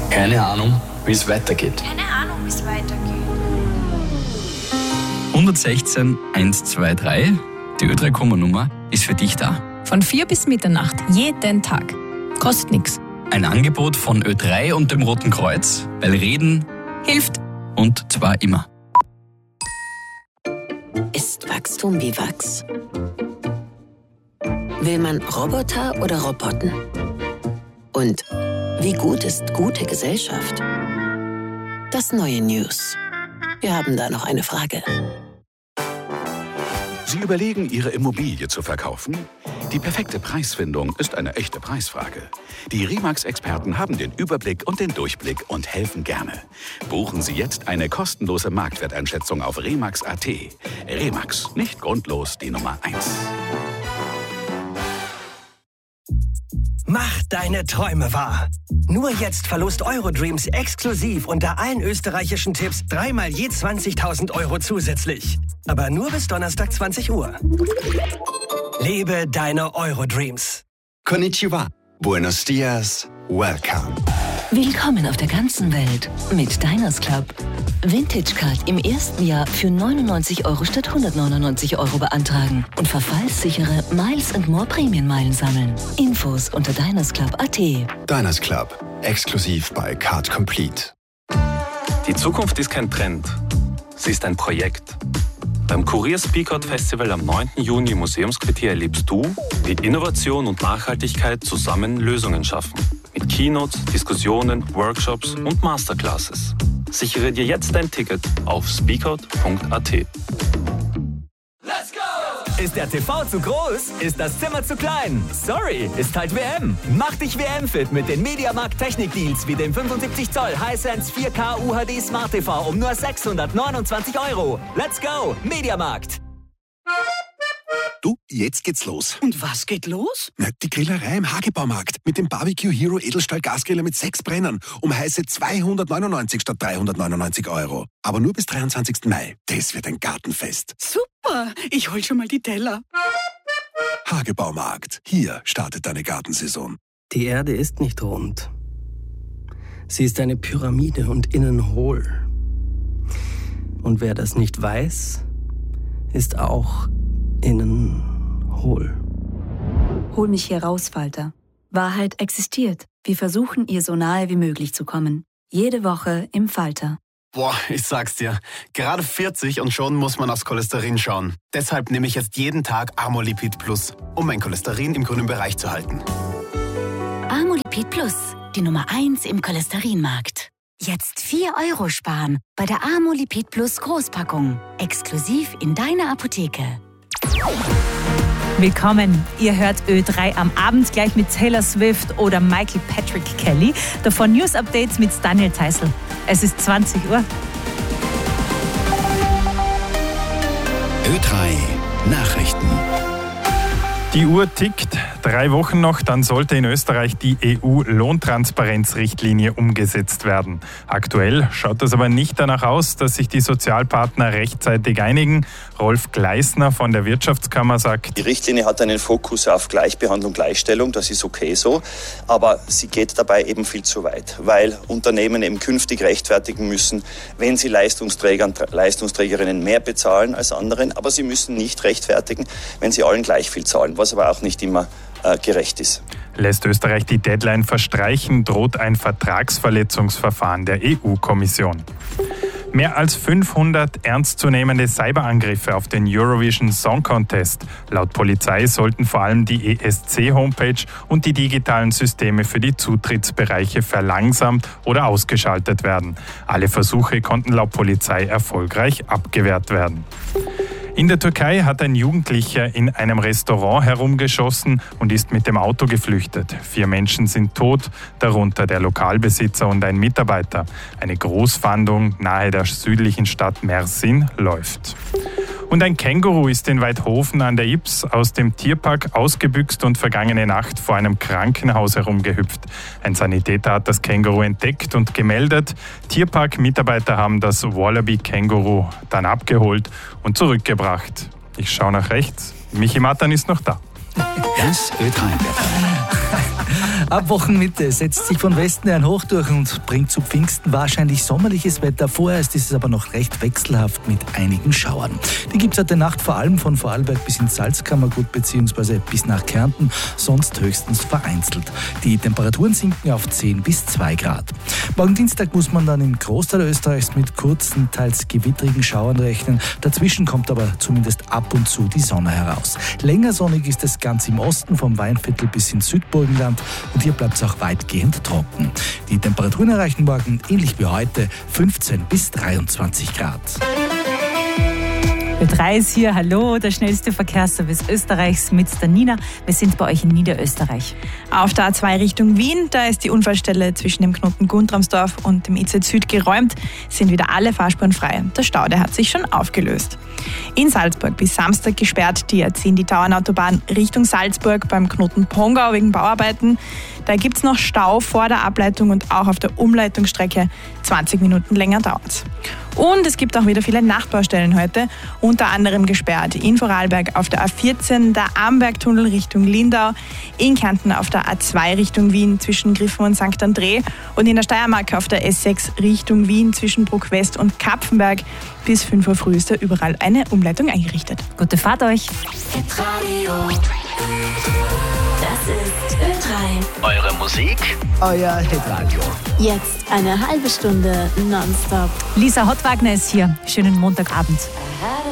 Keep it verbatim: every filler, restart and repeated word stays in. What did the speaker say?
Keine Ahnung, wie es weitergeht. Keine Ahnung, wie es weitergeht. hundertsechzehn einhundertzweiundzwanzig, die Ö drei Komma-Nummer, ist für dich da. Von vier bis Mitternacht, jeden Tag. Kostet nichts. Ein Angebot von Ö drei und dem Roten Kreuz, weil Reden hilft. Und zwar immer. Ist Wachstum wie Wachs? Will man Roboter oder Roboten? Und wie gut ist gute Gesellschaft? Das neue News. Wir haben da noch eine Frage. Sie überlegen, Ihre Immobilie zu verkaufen? Die perfekte Preisfindung ist eine echte Preisfrage. Die Remax-Experten haben den Überblick und den Durchblick und helfen gerne. Buchen Sie jetzt eine kostenlose Marktwerteinschätzung auf remax punkt a t. Remax, nicht grundlos die Nummer eins. Mach deine Träume wahr. Nur jetzt Verlust Eurodreams exklusiv unter allen österreichischen Tipps dreimal je zwanzigtausend Euro zusätzlich. Aber nur bis Donnerstag zwanzig Uhr. Lebe deine Eurodreams. Konnichiwa. Buenos dias. Welcome. Willkommen auf der ganzen Welt mit Diners Club. Vintage Card im ersten Jahr für neunundneunzig Euro statt hundertneunundneunzig Euro beantragen und verfallssichere Miles and More Prämienmeilen sammeln. Infos unter diners club punkt a t. Diners Club. Exklusiv bei Card Complete. Die Zukunft ist kein Trend. Sie ist ein Projekt. Beim Kurier Speakout Festival am neunten Juni im Museumsquartier erlebst du, wie Innovation und Nachhaltigkeit zusammen Lösungen schaffen. Mit Keynotes, Diskussionen, Workshops und Masterclasses. Sichere dir jetzt dein Ticket auf speakout punkt a t. Ist der T V zu groß? Ist das Zimmer zu klein? Sorry, ist halt W M. Mach dich W M-fit mit den Mediamarkt Technik-Deals wie dem fünfundsiebzig Zoll Hisense vier K U H D Smart T V um nur sechshundertneunundzwanzig Euro. Let's go, Mediamarkt! Du, jetzt geht's los. Und was geht los? Na, die Grillerei im Hagebaumarkt mit dem Barbecue Hero Edelstahl Gasgriller mit sechs Brennern um heiße zweihundertneunundneunzig statt dreihundertneunundneunzig Euro. Aber nur bis dreiundzwanzigsten Mai. Das wird ein Gartenfest. Super, ich hol schon mal die Teller. Hagebaumarkt. Hier startet deine Gartensaison. Die Erde ist nicht rund. Sie ist eine Pyramide und innen hohl. Und wer das nicht weiß, ist auch innen hohl. Hol mich hier raus, Falter. Wahrheit existiert. Wir versuchen, ihr so nahe wie möglich zu kommen. Jede Woche im Falter. Boah, ich sag's dir. Gerade vierzig und schon muss man aufs Cholesterin schauen. Deshalb nehme ich jetzt jeden Tag Amolipid Plus, um mein Cholesterin im grünen Bereich zu halten. Amolipid Plus, die Nummer eins im Cholesterinmarkt. Jetzt vier Euro sparen bei der Amolipid Plus Großpackung. Exklusiv in deiner Apotheke. Willkommen, ihr hört Ö drei am Abend gleich mit Taylor Swift oder Michael Patrick Kelly. Davon News-Updates mit Daniel Theißl. Es ist zwanzig Uhr. Ö drei Nachrichten. Die Uhr tickt. Drei Wochen noch, dann sollte in Österreich die E U-Lohntransparenzrichtlinie umgesetzt werden. Aktuell schaut es aber nicht danach aus, dass sich die Sozialpartner rechtzeitig einigen. Rolf Gleisner von der Wirtschaftskammer sagt: Die Richtlinie hat einen Fokus auf Gleichbehandlung, Gleichstellung, das ist okay so, aber sie geht dabei eben viel zu weit, weil Unternehmen eben künftig rechtfertigen müssen, wenn sie Leistungsträgern, Leistungsträgerinnen mehr bezahlen als anderen, aber sie müssen nicht rechtfertigen, wenn sie allen gleich viel zahlen, was aber auch nicht immer äh, gerecht ist. Lässt Österreich die Deadline verstreichen, droht ein Vertragsverletzungsverfahren der E U-Kommission. Mehr als fünfhundert ernstzunehmende Cyberangriffe auf den Eurovision Song Contest. Laut Polizei sollten vor allem die E S C-Homepage und die digitalen Systeme für die Zutrittsbereiche verlangsamt oder ausgeschaltet werden. Alle Versuche konnten laut Polizei erfolgreich abgewehrt werden. In der Türkei hat ein Jugendlicher in einem Restaurant herumgeschossen und ist mit dem Auto geflüchtet. Vier Menschen sind tot, darunter der Lokalbesitzer und ein Mitarbeiter. Eine Großfahndung nahe der südlichen Stadt Mersin läuft. Und ein Känguru ist in Weidhofen an der Ybbs aus dem Tierpark ausgebüxt und vergangene Nacht vor einem Krankenhaus herumgehüpft. Ein Sanitäter hat das Känguru entdeckt und gemeldet. Tierpark-Mitarbeiter haben das Wallaby-Känguru dann abgeholt und zurückgebracht. Ich schaue nach rechts. Michi Matan ist noch da. Das Ö drei Ab Wochenmitte setzt sich von Westen ein Hoch durch und bringt zu Pfingsten wahrscheinlich sommerliches Wetter. Vorerst ist es aber noch recht wechselhaft mit einigen Schauern. Die gibt es heute Nacht vor allem von Vorarlberg bis ins Salzkammergut bzw. bis nach Kärnten, sonst höchstens vereinzelt. Die Temperaturen sinken auf zehn bis zwei Grad. Morgen Dienstag muss man dann im Großteil Österreichs mit kurzen, teils gewittrigen Schauern rechnen. Dazwischen kommt aber zumindest ab und zu die Sonne heraus. Länger sonnig ist es ganz im Osten vom Weinviertel bis ins Südburgenland und hier bleibt es auch weitgehend trocken. Die Temperaturen erreichen morgen, ähnlich wie heute, fünfzehn bis dreiundzwanzig Grad. Ö drei ist hier, hallo, der schnellste Verkehrsservice Österreichs mit der Nina. Wir sind bei euch in Niederösterreich. Auf der A zwei Richtung Wien, da ist die Unfallstelle zwischen dem Knoten Guntramsdorf und dem I Z Süd geräumt, sind wieder alle Fahrspuren frei. Der Stau, der hat sich schon aufgelöst. In Salzburg bis Samstag gesperrt die A zehn, die Tauernautobahn Richtung Salzburg beim Knoten Pongau wegen Bauarbeiten. Da gibt es noch Stau vor der Ableitung und auch auf der Umleitungsstrecke. zwanzig Minuten länger dauert's. Und es gibt auch wieder viele Nachtbaustellen heute, unter anderem gesperrt in Vorarlberg auf der A vierzehn, der Ambergtunnel Richtung Lindau, in Kärnten auf der A zwei Richtung Wien zwischen Griffen und Sankt André und in der Steiermark auf der S sechs Richtung Wien zwischen Bruck West und Kapfenberg. Bis fünf Uhr früh ist da überall eine Umleitung eingerichtet. Gute Fahrt euch! Das ist Ö drei. Eure Musik, euer Hitradio. Jetzt eine halbe Stunde nonstop. Lisa Hottwagner ist hier. Schönen Montagabend.